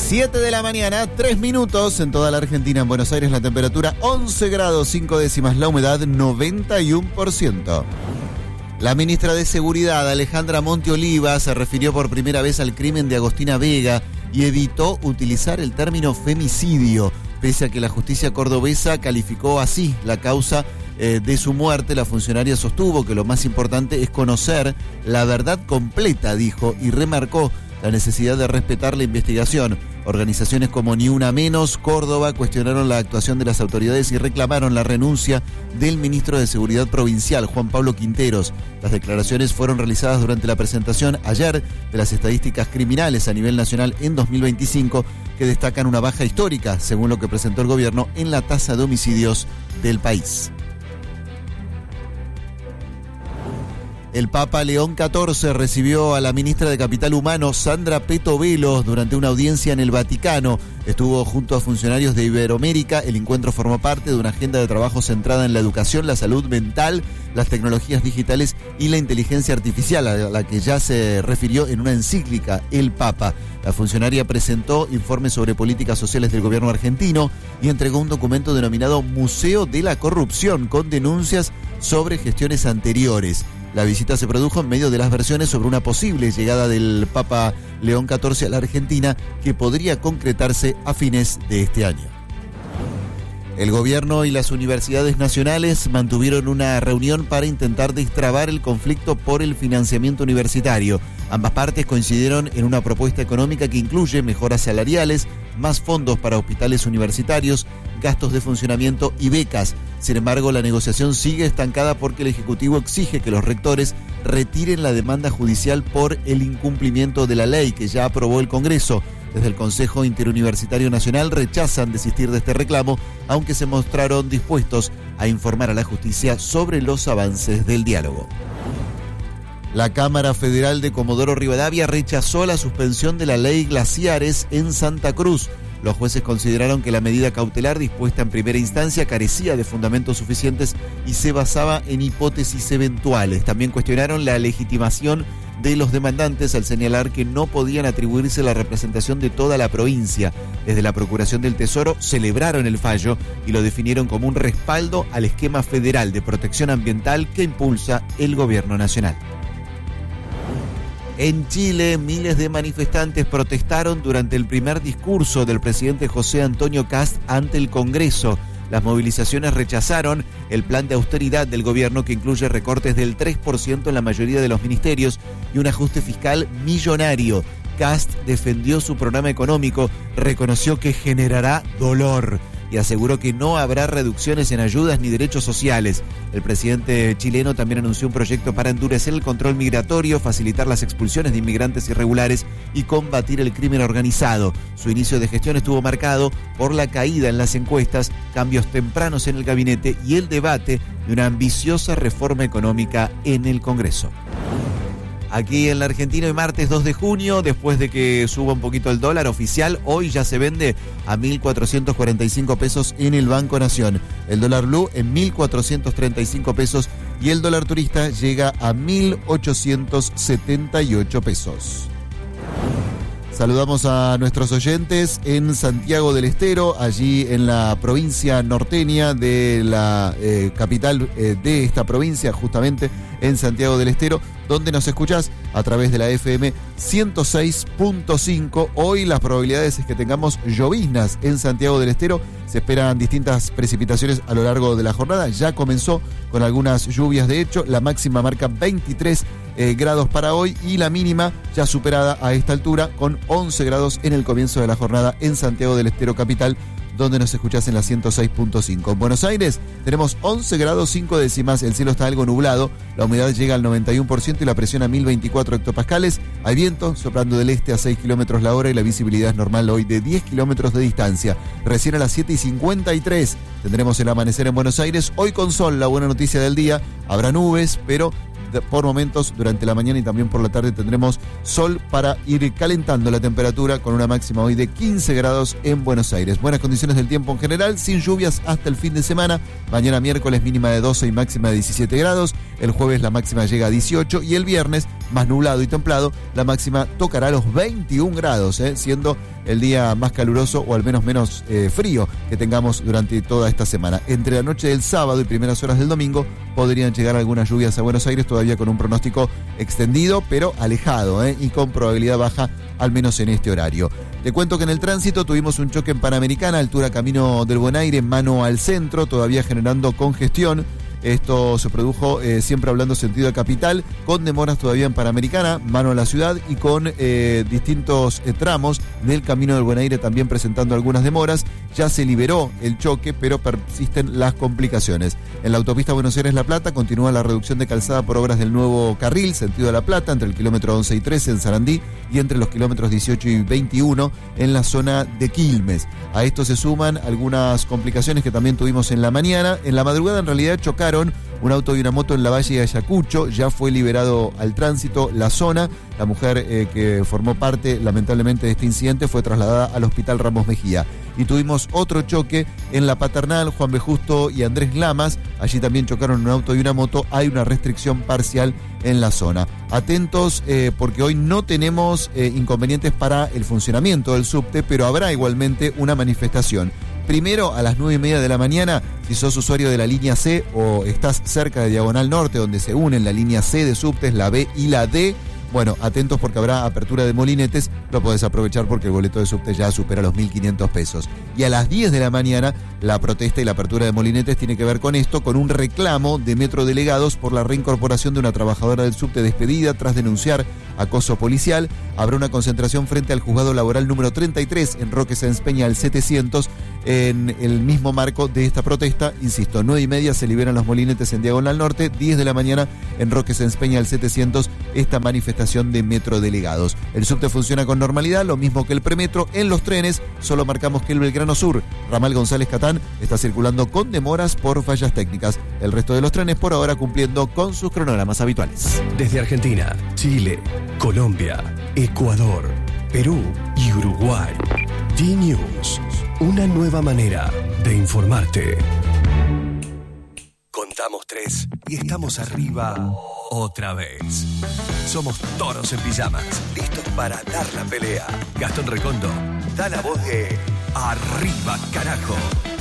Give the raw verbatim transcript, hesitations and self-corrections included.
siete de la mañana, tres minutos en toda la Argentina. En Buenos Aires la temperatura once grados, cinco décimas, la humedad noventa y uno por ciento. La ministra de Seguridad, Alejandra Monte Oliva, se refirió por primera vez al crimen de Agostina Vega y evitó utilizar el término femicidio. Pese a que la justicia cordobesa calificó así la causa eh, de su muerte, la funcionaria sostuvo que lo más importante es conocer la verdad completa, dijo, y remarcó la necesidad de respetar la investigación. Organizaciones como Ni Una Menos Córdoba cuestionaron la actuación de las autoridades y reclamaron la renuncia del ministro de Seguridad Provincial, Juan Pablo Quinteros. Las declaraciones fueron realizadas durante la presentación ayer de las estadísticas criminales a nivel nacional en dos mil veinticinco, que destacan una baja histórica, según lo que presentó el gobierno, en la tasa de homicidios del país. El Papa León catorce recibió a la ministra de Capital Humano, Sandra Peto Velos, durante una audiencia en el Vaticano. Estuvo junto a funcionarios de Iberoamérica. El encuentro formó parte de una agenda de trabajo centrada en la educación, la salud mental, las tecnologías digitales y la inteligencia artificial, a la que ya se refirió en una encíclica el Papa. La funcionaria presentó informes sobre políticas sociales del gobierno argentino y entregó un documento denominado Museo de la Corrupción, con denuncias sobre gestiones anteriores. La visita se produjo en medio de las versiones sobre una posible llegada del Papa León catorce a la Argentina, que podría concretarse a fines de este año. El gobierno y las universidades nacionales mantuvieron una reunión para intentar destrabar el conflicto por el financiamiento universitario. Ambas partes coincidieron en una propuesta económica que incluye mejoras salariales, más fondos para hospitales universitarios, gastos de funcionamiento y becas. Sin embargo, la negociación sigue estancada porque el Ejecutivo exige que los rectores retiren la demanda judicial por el incumplimiento de la ley que ya aprobó el Congreso. Desde el Consejo Interuniversitario Nacional rechazan desistir de este reclamo, aunque se mostraron dispuestos a informar a la justicia sobre los avances del diálogo. La Cámara Federal de Comodoro Rivadavia rechazó la suspensión de la ley Glaciares en Santa Cruz. Los jueces consideraron que la medida cautelar dispuesta en primera instancia carecía de fundamentos suficientes y se basaba en hipótesis eventuales. También cuestionaron la legitimación de los demandantes al señalar que no podían atribuirse la representación de toda la provincia. Desde la Procuración del Tesoro celebraron el fallo y lo definieron como un respaldo al esquema federal de protección ambiental que impulsa el gobierno nacional. En Chile, miles de manifestantes protestaron durante el primer discurso del presidente José Antonio Kast ante el Congreso. Las movilizaciones rechazaron el plan de austeridad del gobierno, que incluye recortes del tres por ciento en la mayoría de los ministerios y un ajuste fiscal millonario. Kast defendió su programa económico, reconoció que generará dolor y aseguró que no habrá reducciones en ayudas ni derechos sociales. El presidente chileno también anunció un proyecto para endurecer el control migratorio, facilitar las expulsiones de inmigrantes irregulares y combatir el crimen organizado. Su inicio de gestión estuvo marcado por la caída en las encuestas, cambios tempranos en el gabinete y el debate de una ambiciosa reforma económica en el Congreso. Aquí en la Argentina, hoy martes dos de junio, después de que suba un poquito el dólar oficial, hoy ya se vende a mil cuatrocientos cuarenta y cinco pesos en el Banco Nación. El dólar blue en mil cuatrocientos treinta y cinco pesos y el dólar turista llega a mil ochocientos setenta y ocho pesos. Saludamos a nuestros oyentes en Santiago del Estero, allí en la provincia norteña de la eh, capital eh, de esta provincia, justamente en Santiago del Estero, donde nos escuchás a través de la F M ciento seis punto cinco. Hoy las probabilidades es que tengamos lloviznas en Santiago del Estero. Se esperan distintas precipitaciones a lo largo de la jornada. Ya comenzó con algunas lluvias, de hecho. La máxima marca veintitrés eh, grados para hoy y la mínima ya superada a esta altura con once grados en el comienzo de la jornada en Santiago del Estero capital, donde nos escuchás en la ciento seis punto cinco. En Buenos Aires tenemos once grados cinco décimas, el cielo está algo nublado, la humedad llega al noventa y uno por ciento y la presión a mil veinticuatro hectopascales. Hay viento soplando del este a seis kilómetros la hora y la visibilidad es normal hoy de diez kilómetros de distancia. Recién a las siete y cincuenta y tres tendremos el amanecer en Buenos Aires, hoy con sol, la buena noticia del día. Habrá nubes, pero por momentos durante la mañana y también por la tarde tendremos sol para ir calentando la temperatura con una máxima hoy de quince grados en Buenos Aires. Buenas condiciones del tiempo en general, sin lluvias hasta el fin de semana. Mañana miércoles mínima de doce y máxima de diecisiete grados. El jueves la máxima llega a dieciocho y el viernes, más nublado y templado, la máxima tocará los veintiún grados, ¿eh? siendo el día más caluroso o al menos menos eh, frío que tengamos durante toda esta semana. Entre la noche del sábado y primeras horas del domingo podrían llegar algunas lluvias a Buenos Aires, todavía con un pronóstico extendido pero alejado ¿eh? y con probabilidad baja, al menos en este horario. Te cuento que en el tránsito tuvimos un choque en Panamericana, altura Camino del Buen Aire, mano al centro, todavía generando congestión. Esto se produjo eh, siempre hablando sentido de capital, con demoras todavía en Panamericana, mano a la ciudad y con eh, distintos eh, tramos del Camino del Buen Aire también presentando algunas demoras. Ya se liberó el choque, pero persisten las complicaciones. En la autopista Buenos Aires-La Plata continúa la reducción de calzada por obras del nuevo carril, sentido de La Plata, entre el kilómetro once y trece en Sarandí y entre los kilómetros dieciocho y veintiuno en la zona de Quilmes. A esto se suman algunas complicaciones que también tuvimos en la mañana. En la madrugada en realidad chocaron un auto y una moto en la Valle de Ayacucho. Ya fue liberado al tránsito la zona. La mujer eh, que formó parte lamentablemente de este incidente fue trasladada al Hospital Ramos Mejía. Y tuvimos otro choque en La Paternal, Juan B. Justo y Andrés Lamas. Allí también chocaron un auto y una moto. Hay una restricción parcial en la zona. Atentos eh, porque hoy no tenemos eh, inconvenientes para el funcionamiento del subte, pero habrá igualmente una manifestación. Primero, a las nueve y media de la mañana, si sos usuario de la línea C o estás cerca de Diagonal Norte, donde se unen la línea C de subtes, la B y la D, bueno, atentos porque habrá apertura de molinetes, lo podés aprovechar porque el boleto de subte ya supera los mil quinientos pesos. Y a las diez de la mañana, la protesta y la apertura de molinetes tiene que ver con esto, con un reclamo de Metrodelegados por la reincorporación de una trabajadora del subte despedida tras denunciar acoso policial. Habrá una concentración frente al juzgado laboral número treinta y tres en Roque Sáenz Peña al setecientos en el mismo marco de esta protesta. Insisto, nueve y media se liberan los molinetes en Diagonal Norte, diez de la mañana en Roque Sáenz Peña al setecientos esta manifestación de Metrodelegados. El subte funciona con normalidad, lo mismo que el premetro. En los trenes solo marcamos que el Belgrano Sur, ramal González Catán, está circulando con demoras por fallas técnicas. El resto de los trenes por ahora cumpliendo con sus cronogramas habituales. Desde Argentina, Chile, Colombia, Ecuador, Perú y Uruguay. D-News, una nueva manera de informarte. Contamos tres y estamos arriba otra vez. Somos toros en pijamas, listos para dar la pelea. Gastón Recondo da la voz de Arriba, carajo.